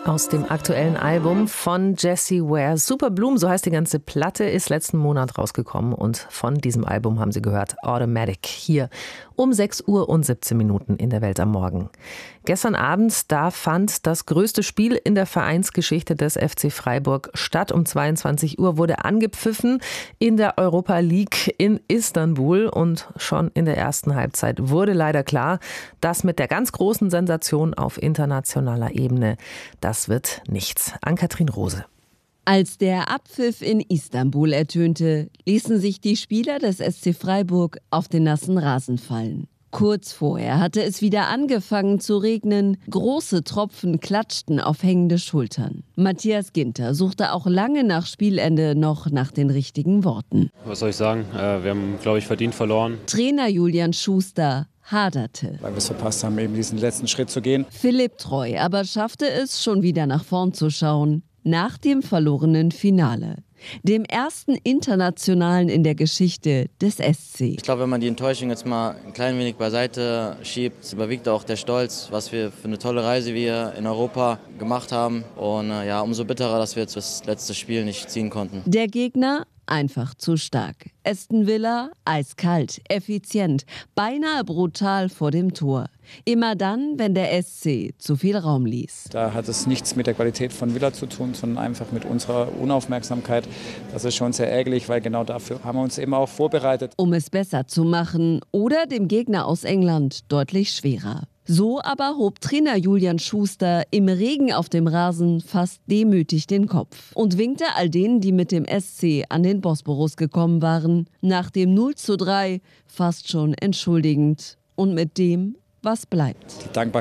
Aus dem aktuellen Album von Jessie Ware. Super Bloom, so heißt die ganze Platte, ist letzten Monat rausgekommen. Und von diesem Album haben Sie gehört Automatic. Hier um 6 Uhr und 17 Minuten in der Welt am Morgen. Gestern Abend, da fand das größte Spiel in der Vereinsgeschichte des FC Freiburg statt. Um 22 Uhr wurde angepfiffen in der Europa League in Istanbul. Und schon in der ersten Halbzeit wurde leider klar, dass mit der ganz großen Sensation auf internationaler Ebene das wird nichts. Ann-Kathrin Rose. Als der Abpfiff in Istanbul ertönte, ließen sich die Spieler des SC Freiburg auf den nassen Rasen fallen. Kurz vorher hatte es wieder angefangen zu regnen. Große Tropfen klatschten auf hängende Schultern. Matthias Ginter suchte auch lange nach Spielende noch nach den richtigen Worten. Was soll ich sagen? Wir haben, glaube ich, verdient verloren. Trainer Julian Schuster haderte. Weil wir es verpasst haben, eben diesen letzten Schritt zu gehen. Philipp Treu aber schaffte es, schon wieder nach vorn zu schauen. Nach dem verlorenen Finale. Dem ersten internationalen in der Geschichte des SC. Ich glaube, wenn man die Enttäuschung jetzt mal ein klein wenig beiseite schiebt, überwiegt auch der Stolz, was wir für eine tolle Reise wir in Europa gemacht haben. Und umso bitterer, dass wir jetzt das letzte Spiel nicht ziehen konnten. Der Gegner einfach zu stark. Aston Villa eiskalt, effizient, beinahe brutal vor dem Tor. Immer dann, wenn der SC zu viel Raum ließ. Da hat es nichts mit der Qualität von Villa zu tun, sondern einfach mit unserer Unaufmerksamkeit. Das ist schon sehr ärgerlich, weil genau dafür haben wir uns eben auch vorbereitet. Um es besser zu machen oder dem Gegner aus England deutlich schwerer. So aber hob Trainer Julian Schuster im Regen auf dem Rasen fast demütig den Kopf und winkte all denen, die mit dem SC an den Bosporus gekommen waren, nach dem 0:3 fast schon entschuldigend und mit dem, was bleibt. Die Dankbarkeit